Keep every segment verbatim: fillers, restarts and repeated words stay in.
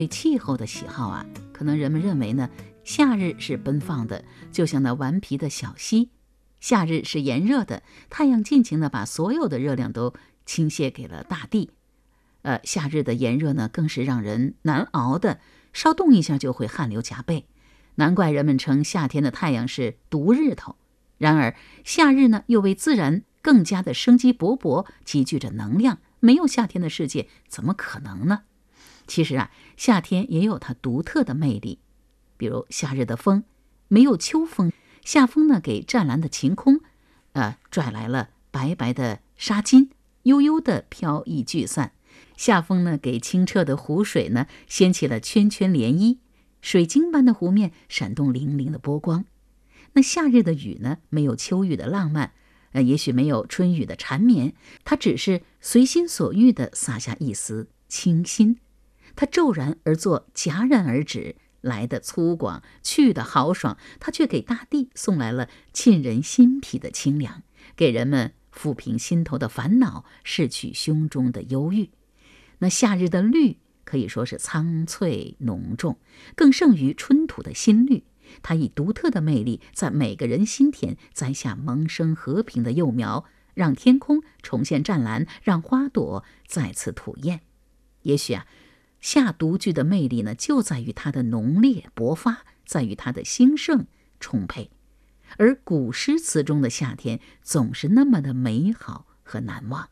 对气候的喜好啊，可能人们认为呢，夏日是奔放的，就像那顽皮的小溪；夏日是炎热的，太阳尽情的把所有的热量都倾泻给了大地。呃，夏日的炎热呢，更是让人难熬的，稍动一下就会汗流浃背。难怪人们称夏天的太阳是毒日头。然而，夏日呢，又为自然更加的生机勃勃，集聚着能量。没有夏天的世界，怎么可能呢？其实啊，夏天也有它独特的魅力。比如夏日的风，没有秋风，夏风呢给湛蓝的晴空，呃，拽来了白白的纱巾，悠悠的飘逸聚散。夏风呢给清澈的湖水呢掀起了圈圈涟漪，水晶般的湖面闪动粼粼的波光。那夏日的雨呢，没有秋雨的浪漫，呃，也许没有春雨的缠绵，它只是随心所欲地洒下一丝清新。它骤然而作，戛然而止，来的粗犷，去的豪爽，它却给大地送来了沁人心脾的清凉，给人们抚平心头的烦恼，拭去胸中的忧郁。那夏日的绿可以说是苍翠浓重，更胜于春土的新绿。它以独特的魅力，在每个人心田栽下萌生和平的幼苗，让天空重现湛蓝，让花朵再次吐艳。也许啊，夏独具的魅力呢，就在于它的浓烈勃发，在于它的兴盛充沛。而古诗词中的夏天总是那么的美好和难忘。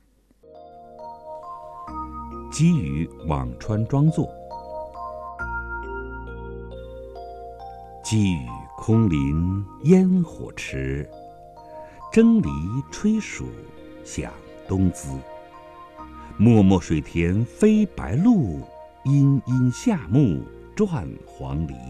基于辋川庄作。积雨空林烟火迟，蒸藜炊黍响东滋。漠漠水田飞白鹭，阴阴夏木转黄鹂。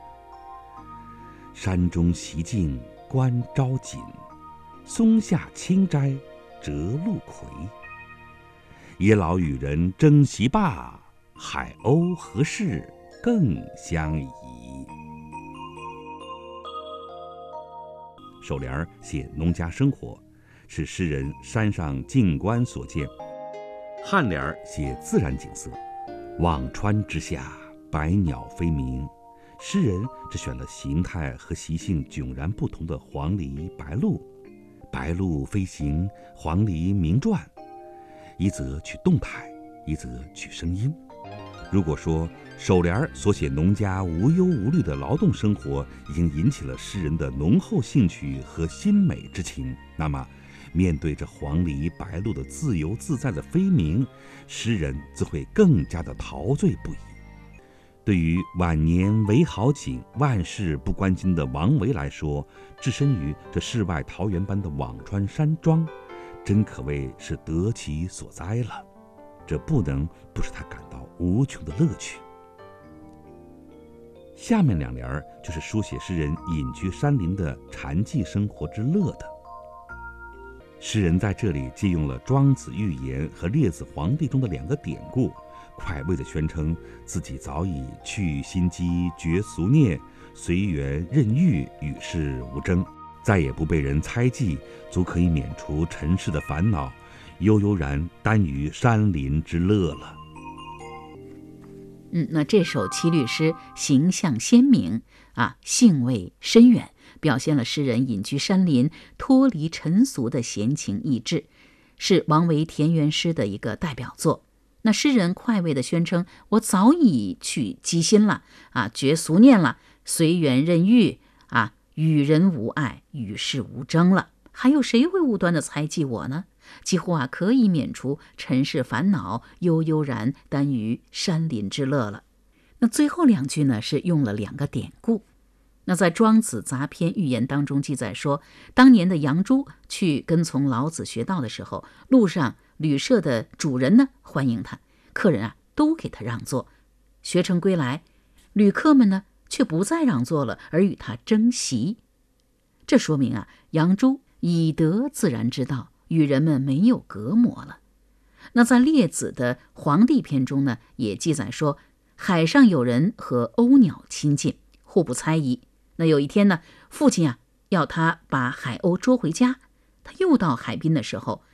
山中习静观朝锦，松下清斋折露葵。野老与人争席罢，海鸥何事更相宜。首联写农家生活，是诗人山上静观所见；颔联写自然景色，辋川之下，百鸟飞鸣。诗人只选了形态和习性迥然不同的黄鹂、白鹭，白鹭飞行，黄鹂鸣啭，一则取动态，一则取声音。如果说首联所写农家无忧无虑的劳动生活已经引起了诗人的浓厚兴趣和心美之情，那么面对着黄鹂白鹭的自由自在的飞鸣，诗人自会更加的陶醉不已。对于晚年唯好景万事不关心的王维来说，置身于这世外桃源般的辋川山庄，真可谓是得其所哉了。这不能不使他感到无穷的乐趣。下面两联就是书写诗人隐居山林的禅寂生活之乐的。诗人在这里借用了庄子寓言和列子皇帝中的两个典故，快慰地宣称自己早已去心机，绝俗孽，随缘任遇，与世无争，再也不被人猜忌，足可以免除尘世的烦恼，悠悠然耽于山林之乐了。 嗯，那这首七律诗形象鲜明啊，兴味深远，表现了诗人隐居山林、脱离尘俗的闲情逸致，是王维田园诗的一个代表作。那诗人快慰地宣称：“我早已去机心了啊，绝俗念了，随缘任遇啊，与人无爱，与世无争了。还有谁会无端地猜忌我呢？几乎啊可以免除尘世烦恼，悠悠然耽于山林之乐了。”那最后两句呢，是用了两个典故。那在《庄子杂篇寓言》当中记载说，当年的杨朱去跟从老子学道的时候，路上旅社的主人呢欢迎他，客人啊都给他让座。学成归来，旅客们呢却不再让座了，而与他争席。这说明啊，杨朱以德自然之道，与人们没有隔膜了。那在列子的黄帝篇中呢，也记载说，海上有人和鸥鸟亲近，互不猜疑。那有一天呢，父亲啊要他把海鸥捉回家，他又到海滨的时候，